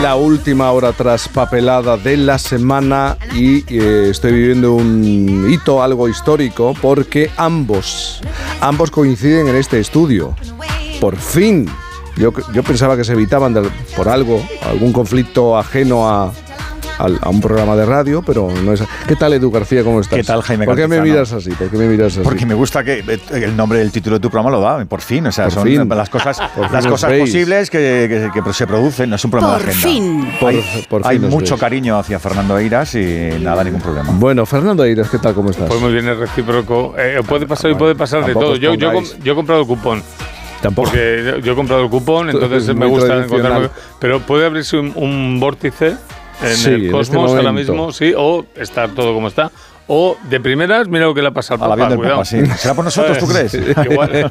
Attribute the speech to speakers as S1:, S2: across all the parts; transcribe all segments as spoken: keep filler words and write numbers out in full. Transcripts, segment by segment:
S1: la última hora traspapelada de la semana y eh, estoy viviendo un hito algo histórico porque ambos, ambos coinciden en este estudio. Por fin. Yo, yo pensaba que se evitaban de, por algo, algún conflicto ajeno a, a, a un programa de radio, pero no es. ¿Qué tal, Edu García? ¿Cómo estás?
S2: ¿Qué tal, Jaime
S1: ¿Por qué
S2: Cantizano?
S1: me miras así? ¿Por qué me miras así?
S2: Porque me gusta que el nombre del título de tu programa lo da, por fin. O sea,
S1: por
S2: son
S1: fin.
S2: las cosas,
S1: por
S2: las cosas posibles que, que, que se producen, no es un problema
S3: por
S2: de agenda.
S3: Fin.
S1: Por,
S2: hay
S1: por fin.
S2: Hay
S1: Hay
S2: mucho
S1: veis.
S2: cariño hacia Fernando Eiras y nada, ningún problema.
S1: Bueno, Fernando Eiras, ¿qué tal? ¿Cómo estás?
S4: Pues muy bien, es recíproco. Eh, puede pasar y
S1: bueno,
S4: puede pasar de
S1: tampoco
S4: todo. Yo, yo,
S1: pongáis.
S4: yo he comprado el cupón.
S1: Tampoco.
S4: Porque yo he comprado el cupón, entonces
S1: Muy
S4: me gusta
S1: tradicional.
S4: encontrarme. Pero puede abrirse un, un vórtice en
S1: Sí,
S4: el
S1: en
S4: cosmos
S1: este
S4: ahora
S1: momento.
S4: mismo, sí, o estar todo como está. O de primeras, mira lo que le ha pasado
S2: Al
S4: al
S2: avión
S4: Papa,
S2: del
S4: cuidado.
S2: Papa, sí. ¿Será por nosotros, tú crees?
S4: Igual.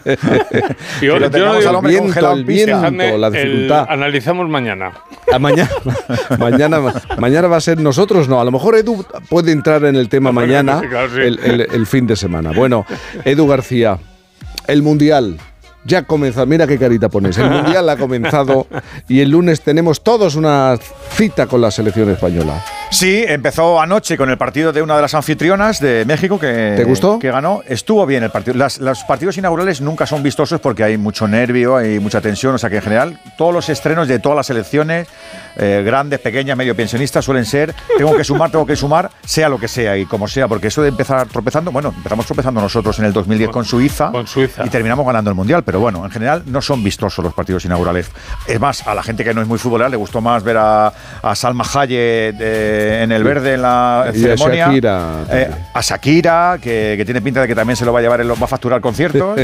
S2: Que
S4: Yo,
S2: lo
S4: yo
S2: tengamos
S4: no
S2: al hombre
S1: el viento,
S2: congelado
S1: el
S2: en pista.
S1: viento,
S4: dejadme
S1: la
S4: el-
S1: dificultad.
S4: analizamos mañana.
S1: A mañana, mañana, mañana va a ser nosotros, no. A lo mejor Edu puede entrar en el tema mañana,
S4: Claro, sí.
S1: el, el- el fin de semana. Bueno, Edu García, el Mundial ya ha comenzado. Mira qué carita pones. El Mundial ha comenzado y el lunes tenemos todos una cita con la selección española.
S2: Sí, empezó anoche con el partido de una de las anfitrionas de México que,
S1: ¿Te gustó?
S2: que ganó. Estuvo bien el partido. Las, los partidos inaugurales nunca son vistosos porque hay mucho nervio, hay mucha tensión. O sea que en general todos los estrenos de todas las selecciones, eh, grandes, pequeñas, medio pensionistas, suelen ser tengo que sumar, tengo que sumar, sea lo que sea y como sea. Porque eso de empezar tropezando, bueno, empezamos tropezando nosotros en el dos mil diez con Suiza,
S4: Con Suiza.
S2: y terminamos ganando el Mundial. Pero bueno, en general no son vistosos los partidos inaugurales. Es más, a la gente que no es muy futbolera le gustó más ver a, a Salma Hayek eh, en el verde en la
S1: Y a
S2: ceremonia.
S1: Shakira
S2: Eh, a Shakira, que, que tiene pinta de que también se lo va a llevar, va a facturar conciertos.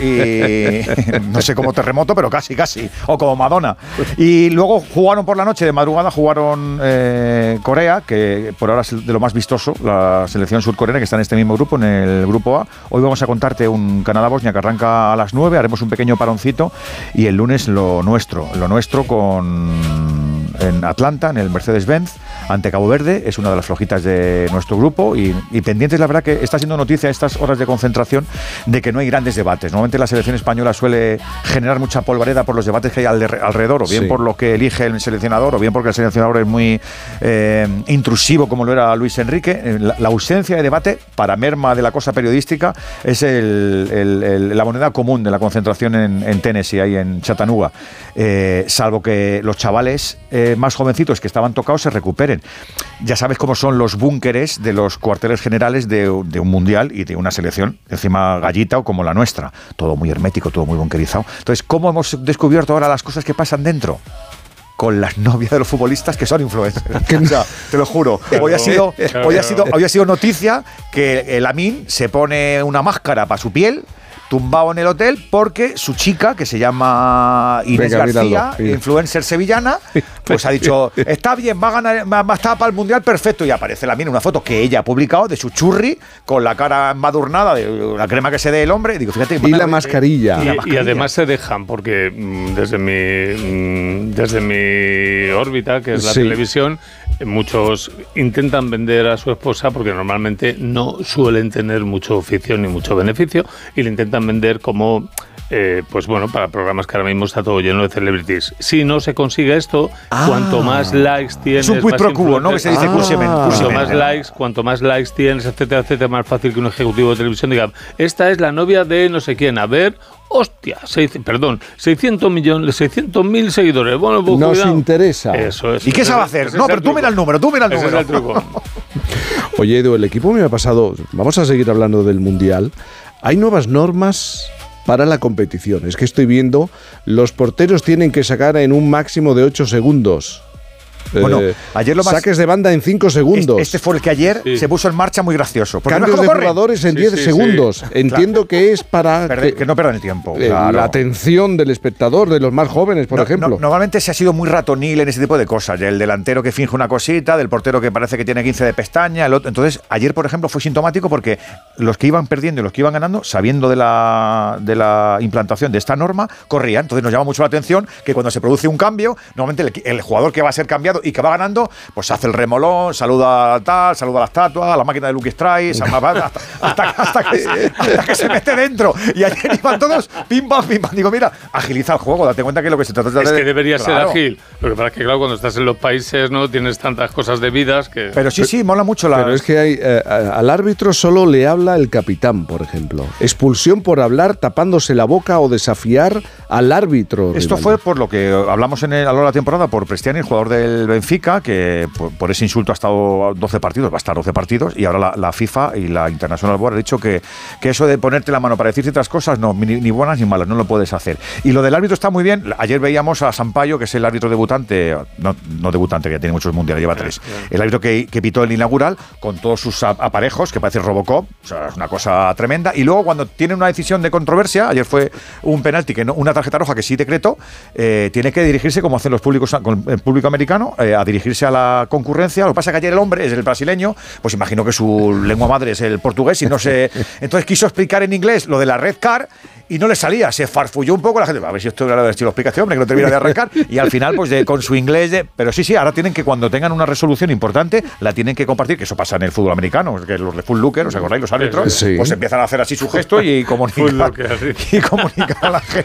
S2: Y no sé, como Terremoto, pero casi, casi. O como Madonna. Y luego jugaron por la noche, de madrugada, jugaron eh, Corea, que por ahora es de lo más vistoso, la selección surcoreana, que está en este mismo grupo, en el grupo A. Hoy vamos a contarte un Canadá-Bosnia que arranca a las nueve, haremos un pequeño paroncito y el lunes lo nuestro, lo nuestro con en Atlanta, en el Mercedes-Benz, ante Cabo Verde, es una de las flojitas de nuestro grupo y, y pendientes, la verdad que está siendo noticia a estas horas de concentración de que no hay grandes debates. Normalmente la selección española suele generar mucha polvareda por los debates que hay alrededor, o bien
S1: Sí.
S2: por lo que elige el seleccionador, o bien porque el seleccionador es muy eh, intrusivo, como lo era Luis Enrique. La, la ausencia de debate, para merma de la cosa periodística, es el, el, el, la moneda común de la concentración en, en Tennessee, ahí en Chattanooga. Eh, salvo que los chavales eh, más jovencitos que estaban tocados se recuperen. Ya sabes cómo son los búnkeres de los cuarteles generales de, de un mundial y de una selección, encima gallita o como la nuestra. Todo muy hermético, todo muy bunkerizado. Entonces, ¿cómo hemos descubierto ahora las cosas que pasan dentro? Con las novias de los futbolistas que son influencers. O sea, te lo juro. Hoy ha sido, hoy ha sido, hoy ha sido noticia que el Amin se pone una máscara para su piel, tumbado en el hotel, porque su chica, que se llama Inés
S1: Venga,
S2: García,
S1: míralo, mira.
S2: influencer sevillana, pues ha dicho, está bien, va a ganar, va a estar para el Mundial, perfecto. Y aparece la mina una foto que ella ha publicado de su churri, con la cara embadurnada de la crema que se dé el hombre. Y digo, fíjate.
S1: Y la mascarilla.
S4: Y,
S2: la
S4: y
S2: mascarilla.
S4: además se dejan, porque mm, desde mi mm, desde mi órbita, que es la
S1: Sí.
S4: televisión, eh, muchos intentan vender a su esposa porque normalmente no suelen tener mucho oficio ni mucho beneficio y le intentan vender como eh, pues bueno, para programas que ahora mismo está todo lleno de celebrities. Si no se consigue esto,
S2: Ah.
S4: cuanto más likes tienes,
S2: Es un quid
S4: más
S2: pro quo, ¿no? Que se dice
S1: Ah.
S2: cursimen.
S4: cuanto
S2: cursimen.
S4: más likes, cuanto más likes tienes, etcétera, etcétera, más fácil que un ejecutivo de televisión diga, esta es la novia de no sé quién, a ver, hostia, seis, perdón, seiscientos millones, seiscientos mil seguidores. Bueno, pues
S1: Nos
S4: cuidado.
S1: interesa.
S4: Eso es.
S2: ¿Y qué
S4: Ese
S2: se va a
S4: es-
S2: hacer?
S4: ese
S2: No,
S4: es
S2: pero tú
S4: truco.
S2: mira el número, tú mira el
S4: Ese
S2: número.
S4: es el truco.
S1: Oye, Edu, el equipo me ha pasado. Vamos a seguir hablando del Mundial. Hay nuevas normas para la competición. Es que estoy viendo, los porteros tienen que sacar en un máximo de ocho segundos.
S2: Bueno,
S1: Eh,
S2: ayer lo más-
S1: saques de banda en cinco segundos.
S2: Este, este fue el que ayer
S4: Sí.
S2: se puso en marcha muy gracioso. Porque
S1: Cambios
S2: no
S1: de
S2: es que lo corren.
S1: jugadores en
S4: Sí,
S1: diez
S4: sí, sí.
S1: segundos. Entiendo que es para
S2: Perder-
S1: que,
S2: que no pierdan el tiempo.
S1: eh,
S2: claro.
S1: la atención del espectador, de los más jóvenes, por
S2: No,
S1: ejemplo.
S2: no- normalmente se ha sido muy ratonil en ese tipo de cosas. Del delantero que finge una cosita, del portero que parece que tiene quince de pestaña. El otro. Entonces, ayer, por ejemplo, fue sintomático porque los que iban perdiendo y los que iban ganando, sabiendo de la, de la implantación de esta norma, corrían. Entonces, nos llama mucho la atención que cuando se produce un cambio, normalmente el, el jugador que va a ser cambiado apreciado y que va ganando, pues hace el remolón, saluda a tal, saluda a la estatua, a la máquina de Lucky Strike, hasta, hasta, hasta, que, hasta que se mete dentro. Y ayer iban todos pim pam, pim pam. Digo, mira, agiliza el juego, date cuenta que lo que se trata
S4: es de... Es que debería
S2: claro.
S4: ser ágil. Lo que pasa es que, claro, cuando estás en los países no tienes tantas cosas debidas que...
S2: Pero sí, sí, mola mucho la...
S1: Pero es que hay, eh, al árbitro solo le habla el capitán, por ejemplo. Expulsión por hablar tapándose la boca o desafiar al árbitro.
S2: Esto
S1: rival.
S2: fue por lo que hablamos en el, a lo largo de la temporada por Prestiani, el jugador del Benfica, que por, por ese insulto ha estado doce partidos, va a estar doce partidos, y ahora la, la FIFA y la International Board ha dicho que, que eso de ponerte la mano para decir ciertas cosas, no, ni, ni buenas ni malas, no lo puedes hacer. Y lo del árbitro está muy bien. Ayer veíamos a Sampaio, que es el árbitro debutante, no, no debutante, que ya tiene muchos mundiales, lleva tres, el árbitro que, que pitó el inaugural, con todos sus aparejos, que parece Robocop, o sea, es una cosa tremenda. Y luego cuando tiene una decisión de controversia, ayer fue un penalti, que no, una tarjeta roja que sí decretó, eh, tiene que dirigirse, como hacen los públicos, con el público americano, eh, a dirigirse a la concurrencia. Lo que pasa es que ayer el hombre es el brasileño, pues imagino que su lengua madre es el portugués y no sé. Entonces quiso explicar en inglés lo de la red card y no le salía, se farfulló un poco la gente. A ver si esto era de estilo explica este hombre, que no termina de arrancar. Y al final, pues de, con su inglés, de, pero sí, sí, ahora tienen que, cuando tengan una resolución importante, la tienen que compartir, que eso pasa en el fútbol americano, que los de full looker, ¿os acordáis? Los árbitros,
S1: sí. Pues
S2: empiezan a hacer así su gesto y comunicar, y comunicar a la gente.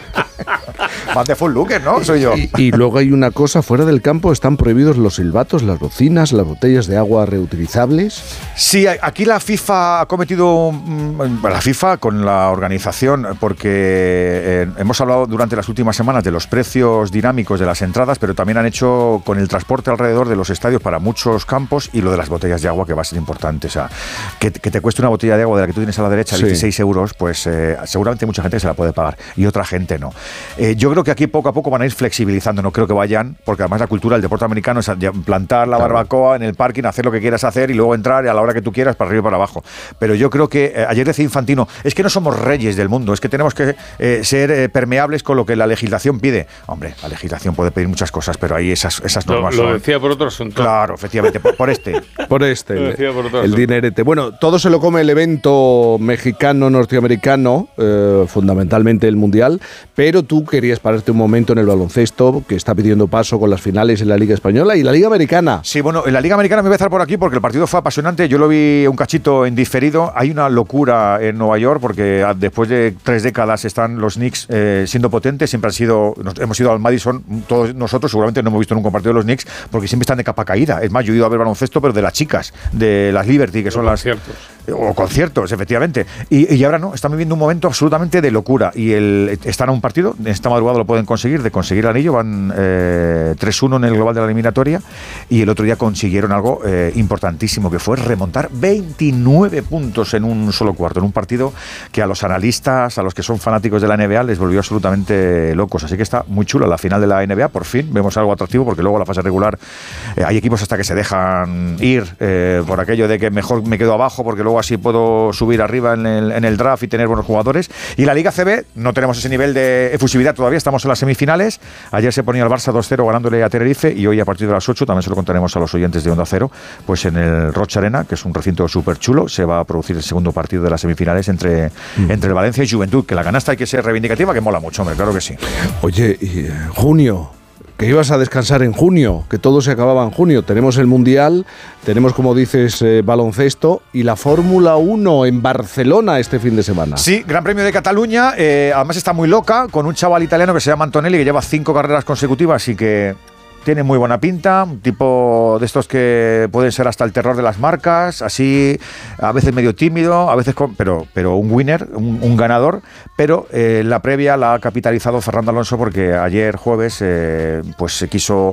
S2: Más de full looker, ¿no? Soy yo.
S1: Y, y luego hay una cosa, fuera del campo están prohibidos los silbatos, las bocinas, las botellas de agua reutilizables.
S2: Sí, aquí la FIFA ha cometido, la FIFA con la organización, porque eh, hemos hablado durante las últimas semanas de los precios dinámicos de las entradas, pero también han hecho con el transporte alrededor de los estadios para muchos campos y lo de las botellas de agua, que va a ser importante. O sea, que, que te cueste una botella de agua de la que tú tienes a la derecha, sí, dieciséis euros, pues eh, seguramente mucha gente se la puede pagar y otra gente no. Eh, yo creo que aquí poco a poco van a ir flexibilizando, no creo que vayan, porque además la cultura del deporte americano es plantar la claro. barbacoa en el parking, hacer lo que quieras hacer y luego entrar y a la hora que tú quieras para arriba y para abajo. Pero yo creo que, eh, ayer decía Infantino, es que no somos reyes del mundo, es que tenemos que eh, ser eh, permeables con lo que la legislación pide. Hombre, la legislación puede pedir muchas cosas, pero ahí esas, esas normas
S4: lo, lo
S2: son...
S4: decía por otro asunto.
S2: Claro, efectivamente, por, por este.
S1: Por este,
S4: lo decía por otro
S1: el
S4: asunto.
S1: dinerete. Bueno, todo se lo come el evento mexicano-norteamericano, eh, fundamentalmente el Mundial, pero tú querías pararte un momento en el baloncesto, que está pidiendo paso con las finales en la Liga Española y la Liga Americana.
S2: Sí, bueno, en la Liga Americana me voy a estar por aquí porque el partido fue apasionante. Yo lo vi un cachito en diferido. Hay una locura en Nueva York porque después de tres décadas están los Knicks eh, siendo potentes. Siempre han sido, nos, hemos ido al Madison, todos nosotros seguramente no hemos visto nunca un partido de los Knicks porque siempre están de capa caída. Es más, yo he ido a ver baloncesto, pero de las chicas, de las Liberty, que son las...
S4: Conciertos.
S2: O conciertos, efectivamente. Y, y ahora no, están viviendo un momento absolutamente de locura. Y el, están a un partido, esta madrugada lo pueden conseguir, de conseguir el anillo, van eh, tres uno en el global de la eliminatoria, y el otro día consiguieron algo eh, importantísimo, que fue remontar veintinueve puntos en un solo cuarto, en un partido que a los analistas, a los que son fanáticos de la N B A, les volvió absolutamente locos. Así que está muy chula la final de la N B A, por fin vemos algo atractivo, porque luego la fase regular eh, hay equipos hasta que se dejan ir eh, por aquello de que mejor me quedo abajo, porque luego así puedo subir arriba en el, en el draft y tener buenos jugadores. Y la Liga C B, no tenemos ese nivel de efusividad todavía, estamos en las semifinales. Ayer se ponía el Barça dos cero ganándole a Tenerife, y hoy a partir de las ocho, también se lo contaremos a los oyentes de Onda Cero, pues en el Rocha Arena, que es un recinto súper chulo, se va a producir el segundo partido de las semifinales entre, mm. entre el Valencia y Juventud, que la canasta hay que ser reivindicativa, que mola mucho, hombre, claro que sí.
S1: Oye, y, eh, junio... que ibas a descansar en junio, que todo se acababa en junio. Tenemos el Mundial, tenemos, como dices, eh, baloncesto y la Fórmula uno en Barcelona este fin de semana.
S2: Sí, Gran Premio de Cataluña, eh, además está muy loca, con un chaval italiano que se llama Antonelli, que lleva cinco carreras consecutivas y que... tiene muy buena pinta, un tipo de estos que pueden ser hasta el terror de las marcas, así a veces medio tímido, a veces con, pero, pero un winner, un, un ganador, pero eh, la previa la ha capitalizado Fernando Alonso porque ayer jueves eh, pues se quiso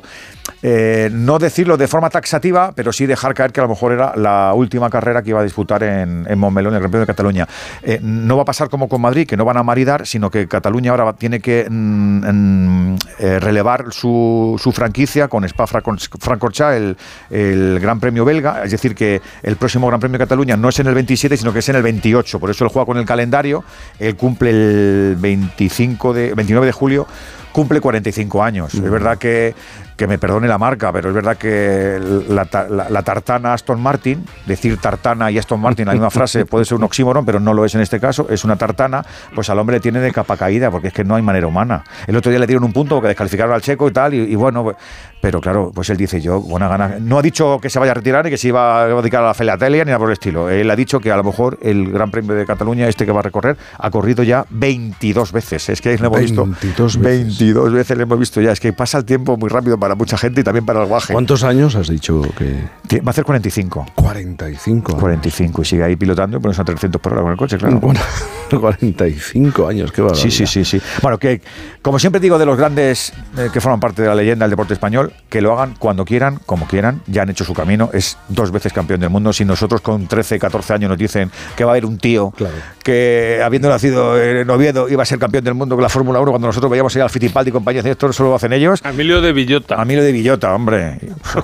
S2: eh, no decirlo de forma taxativa, pero sí dejar caer que a lo mejor era la última carrera que iba a disputar en, en Montmeló, en el Gran Premio de Cataluña. Eh, no va a pasar como con Madrid, que no van a maridar, sino que Cataluña ahora tiene que mm, mm, eh, relevar su, su franquicia con Spa-Francorchamps, el, el Gran Premio belga, es decir que el próximo Gran Premio de Cataluña no es en el veintisiete, sino que es en el veintiocho, por eso él juega con el calendario, él cumple el veinticinco de, veintinueve de julio cumple cuarenta y cinco años. Mm. Es verdad que, que me perdone la marca, pero es verdad que la, la, la tartana Aston Martin, decir tartana y Aston Martin en la misma frase puede ser un oxímoron, pero no lo es en este caso, es una tartana, pues al hombre le tiene de capa caída, porque es que no hay manera humana. El otro día le dieron un punto porque descalificaron al checo y tal, y, y bueno, pero claro, pues él dice, yo, buena gana, no ha dicho que se vaya a retirar ni que se iba a dedicar a la filatelia ni nada por el estilo. Él ha dicho que a lo mejor el Gran Premio de Cataluña, este que va a recorrer, ha corrido ya veintidós veces. Es que le hemos visto
S1: veintidós veces.
S2: veintidós veces le hemos visto ya. Es que pasa el tiempo muy rápido para mucha gente y también para el guaje.
S1: ¿Cuántos años has dicho que...?
S2: Va a hacer cuarenta y cinco.
S1: cuarenta y cinco años.
S2: cuarenta y cinco y sigue ahí pilotando y pones a trescientos por hora con el coche, claro.
S1: Bueno, cuarenta y cinco años, qué barbaridad.
S2: Sí, sí, sí, sí. Bueno, que como siempre digo de los grandes eh, que forman parte de la leyenda del deporte español, que lo hagan cuando quieran, como quieran, ya han hecho su camino, es dos veces campeón del mundo. Si nosotros con trece, catorce años nos dicen que va a haber un tío claro. que habiendo nacido en Oviedo iba a ser campeón del mundo con la Fórmula uno, cuando nosotros veíamos allá al Fittipaldi y compañía, esto solo lo hacen ellos.
S4: Emilio de Villota.
S2: Emilio de Villota, hombre.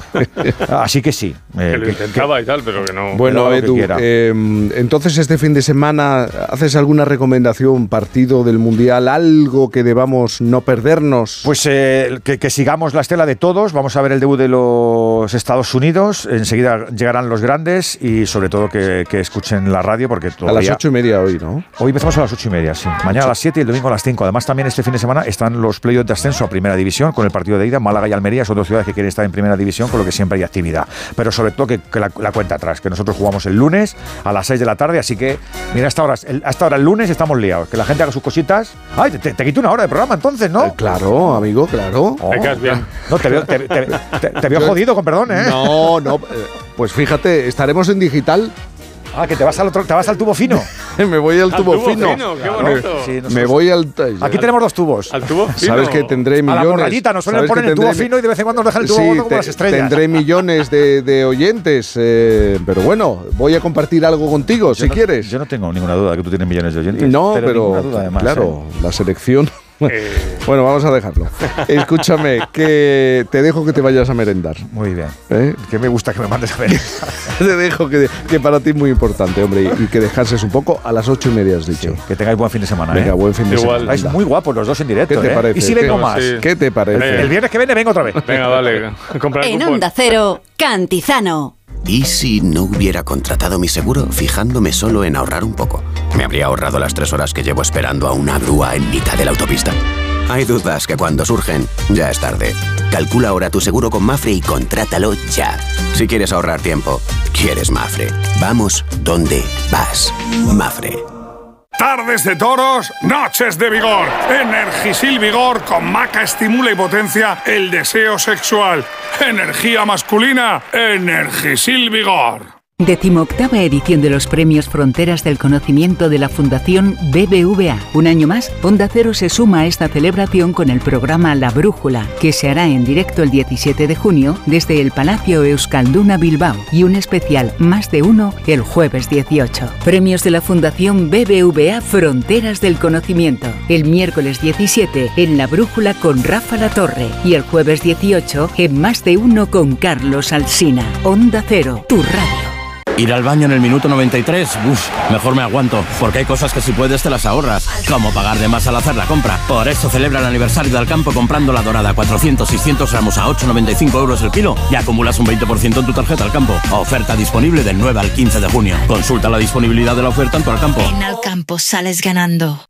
S2: Así que sí.
S4: Eh, que lo intentaba que, y tal, pero que no.
S1: Bueno, Edu, eh, entonces este fin de semana, ¿haces alguna recomendación, partido del Mundial, algo que debamos no perdernos?
S2: Pues eh, que, que sigamos la estela de todos. Vamos a ver el debut de los Estados Unidos. Enseguida llegarán los grandes y sobre todo que, que escuchen la radio porque todavía...
S1: A las ocho y media hoy, ¿no?
S2: Hoy empezamos a las ocho y media, sí. Mañana a las siete y el domingo a las cinco. Además también este fin de semana están los playoffs de ascenso a Primera División con el partido de ida. Málaga y Almería son dos ciudades que quieren estar en Primera División, con lo que siempre hay actividad. Pero sobre todo que, que la, la cuenta atrás, que nosotros jugamos el lunes a las seis de la tarde, así que mira, hasta ahora, el, hasta ahora el lunes estamos liados. Que la gente haga sus cositas. Ay, te, te quito una hora de programa entonces, ¿no?
S1: Eh, claro, amigo, claro.
S4: Oh, te quedas bien.
S2: No, te veo, te, te, te, te veo jodido, con perdón, ¿eh?
S1: No, no, pues fíjate, estaremos en digital.
S2: Ah, que te vas al otro, te vas al tubo fino.
S1: Me voy al tubo,
S4: al tubo
S1: fino.
S4: fino. Qué bonito.
S1: Sí, nosotros... Me voy al.
S2: Aquí tenemos dos tubos.
S4: Al tubo fino.
S1: Sabes que tendré millones.
S2: A la borrallita nos suelen poner el tubo fino y de vez en cuando nos dejan el tubo
S1: sí,
S2: gordo como
S1: te,
S2: las estrellas.
S1: Tendré millones de, de oyentes, eh, pero bueno, voy a compartir algo contigo yo si
S2: no,
S1: quieres.
S2: Yo no tengo ninguna duda de que tú tienes millones de oyentes.
S1: No, pero,
S2: pero duda, además,
S1: claro,
S2: ¿eh?
S1: La selección.
S4: Eh.
S1: Bueno, vamos a dejarlo. Escúchame, que te dejo que te vayas a merendar.
S2: Muy bien.
S1: ¿Eh?
S2: Que me gusta que me mandes a merendar.
S1: Te dejo que, que para ti es muy importante, hombre, y, y que descanses un poco a las ocho y media, has dicho.
S2: Sí, que tengáis buen fin de semana.
S1: Venga,
S2: ¿eh?
S1: buen fin de
S4: Igual.
S1: semana.
S2: Estáis muy guapos los dos en directo.
S1: ¿Qué te
S2: ¿eh?
S1: parece?
S2: Y si vengo
S1: ¿Qué,
S2: más.
S1: Sí. ¿Qué te parece?
S2: El, el viernes que viene vengo otra vez.
S4: Venga, vale.
S3: En Onda Cero, Cantizano.
S5: ¿Y si no hubiera contratado mi seguro fijándome solo en ahorrar un poco? Me habría ahorrado las tres horas que llevo esperando a una grúa en mitad de la autopista. Hay dudas que cuando surgen, ya es tarde. Calcula ahora tu seguro con Mafre y contrátalo ya. Si quieres ahorrar tiempo, quieres Mafre. Vamos donde vas. Mafre.
S6: Tardes de toros, noches de vigor. Energisil Vigor con Maca estimula y potencia el deseo sexual. Energía masculina, Energisil Vigor.
S7: Decimoctava edición de los Premios Fronteras del Conocimiento de la Fundación B B V A. Un año más, Onda Cero se suma a esta celebración con el programa La Brújula, que se hará en directo el diecisiete de junio desde el Palacio Euskalduna Bilbao y un especial Más de Uno el jueves dieciocho. Premios de la Fundación B B V A Fronteras del Conocimiento. El miércoles diecisiete en La Brújula con Rafa Latorre y el jueves dieciocho en Más de Uno con Carlos Alsina. Onda Cero, tu radio.
S8: Ir al baño en el minuto noventa y tres, uff, mejor me aguanto, porque hay cosas que si puedes te las ahorras, como pagar de más al hacer la compra. Por eso celebra el aniversario de Alcampo comprando la dorada cuatrocientos seiscientos gramos a ocho con noventa y cinco euros el kilo y acumulas un veinte por ciento en tu tarjeta Alcampo. Oferta disponible del nueve al quince de junio. Consulta la disponibilidad de la oferta en tu Alcampo.
S9: En Alcampo sales ganando.